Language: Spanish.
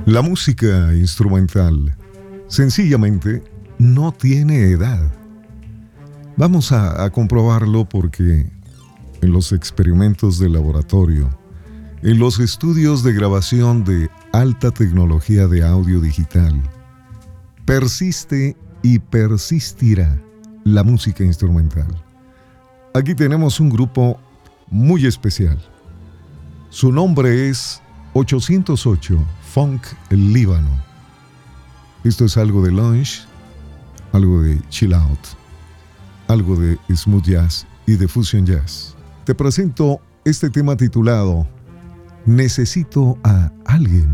La música instrumental sencillamente no tiene edad. Vamos a comprobarlo porque en los experimentos de laboratorio, en los estudios de grabación de alta tecnología de audio digital, persiste y persistirá la música instrumental. Aquí tenemos un grupo muy especial. Su nombre es 808 Funk Líbano. Esto es algo de lounge, algo de chill out, algo de smooth jazz y de fusion jazz. Te presento este tema titulado Necesito a alguien.